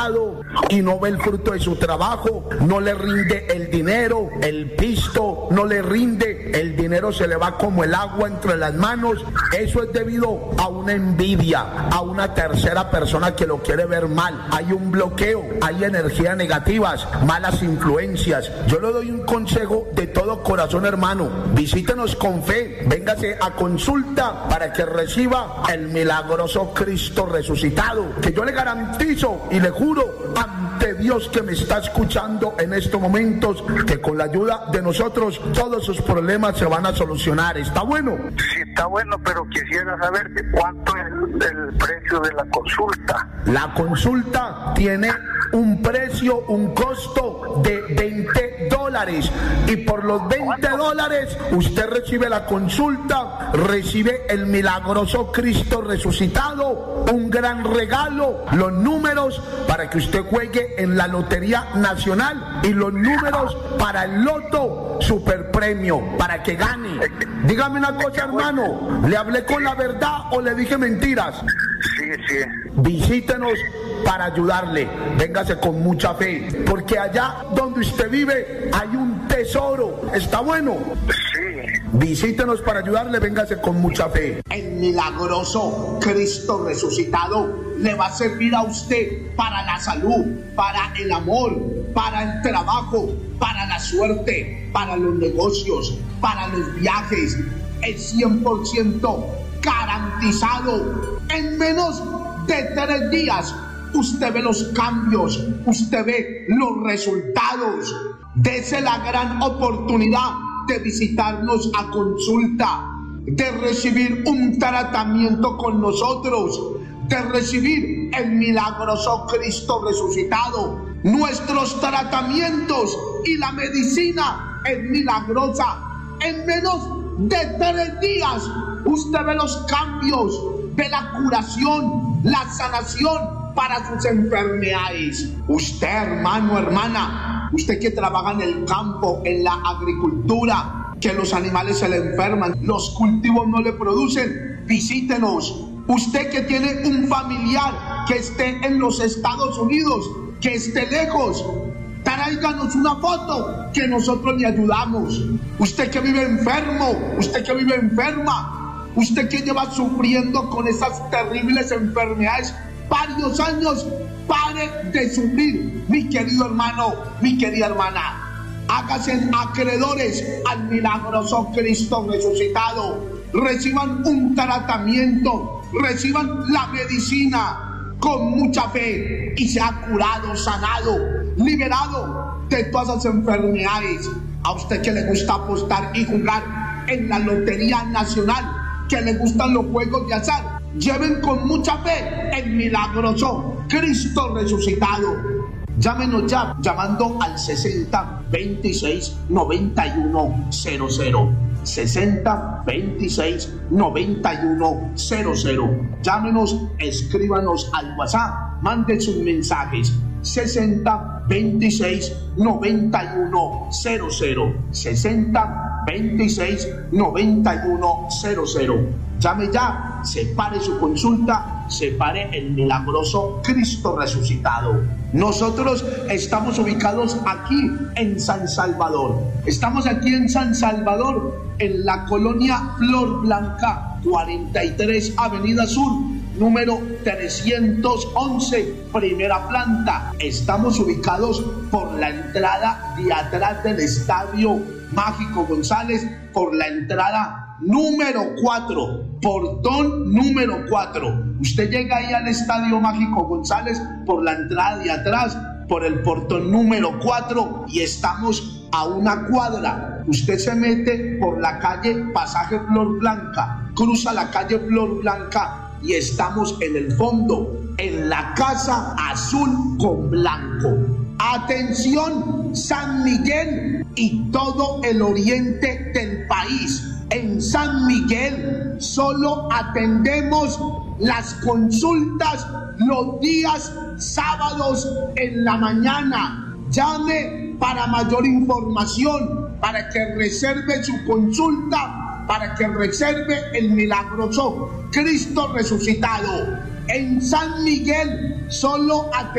trabajado y no ve el fruto de su trabajo, no le rinde el dinero, el pisto no le rinde, el dinero se le va como el agua entre las manos. Eso es debido a una envidia, a una tercera persona que lo quiere ver mal. Hay un bloqueo, hay energías negativas, malas influencias. Yo le doy un consejo de todo corazón, hermano. Visítenos con fe, véngase a consulta para que reciba el milagroso Cristo resucitado, que yo le garantizo y le juro ante Dios que me está escuchando en estos momentos, que con la ayuda de nosotros todos sus problemas se van a solucionar. ¿Está bueno? Sí, está bueno, pero quisiera saber cuánto es el precio de la consulta. La consulta tiene un precio, un costo de $20, y por los $20 usted recibe la consulta, recibe el milagroso Cristo resucitado, un gran regalo, los números para que usted juegue en la Lotería Nacional y los números para el loto superpremio, para que gane. Dígame una cosa, hermano, ¿le hablé con la verdad o le dije mentiras? Sí. Visítenos para ayudarle, véngase con mucha fe, porque allá donde usted vive hay un tesoro. ¿Está bueno? Sí. Visítenos para ayudarle, véngase con mucha fe. El milagroso Cristo resucitado le va a servir a usted para la salud, para el amor, para el trabajo, para la suerte, para los negocios, para los viajes. Es 100% garantizado. En menos de 3 días usted ve los cambios, usted ve los resultados. Dese la gran oportunidad de visitarnos a consulta, de recibir un tratamiento con nosotros, de recibir el milagroso Cristo resucitado. Nuestros tratamientos y la medicina es milagrosa. En menos de 3 días usted ve los cambios, ve la curación, la sanación para sus enfermedades. Usted, hermano, hermana, usted que trabaja en el campo, en la agricultura, que los animales se le enferman, los cultivos no le producen, visítenos. Usted que tiene un familiar que esté en los Estados Unidos, que esté lejos, tráiganos una foto que nosotros le ayudamos. Usted que vive enfermo, usted que vive enferma, usted que lleva sufriendo con esas terribles enfermedades varios años, pare de sufrir, mi querido hermano, mi querida hermana. Háganse acreedores al milagroso Cristo resucitado. Reciban un tratamiento, reciban la medicina con mucha fe y sea curado, sanado, liberado de todas las enfermedades. A usted que le gusta apostar y jugar en la Lotería Nacional, que le gustan los juegos de azar, lleven con mucha fe el milagroso Cristo resucitado. Llámenos ya llamando al 60 26 91 00. 60 26 91 00. Llámenos, escríbanos al WhatsApp, manden sus mensajes. 60 26 91 00. 60 26 91 00. Llame ya, separe su consulta, separe el milagroso Cristo resucitado. Nosotros estamos ubicados aquí en San Salvador. Estamos aquí en San Salvador, en la colonia Flor Blanca, 43 Avenida Sur, número 311, primera planta. Estamos ubicados por la entrada de atrás del Estadio Mágico González, por la entrada número 4, portón número 4. Usted llega ahí al Estadio Mágico González por la entrada de atrás, por el portón número 4, y estamos a una cuadra. Usted se mete por la calle Pasaje Flor Blanca, cruza la calle Flor Blanca y estamos en el fondo, en la casa azul con blanco. Atención, San Miguel y todo el oriente del país. En San Miguel solo atendemos las consultas los días sábados en la mañana. Llame para mayor información, para que reserve su consulta, para que reserve el milagroso Cristo resucitado. En San Miguel solo atendemos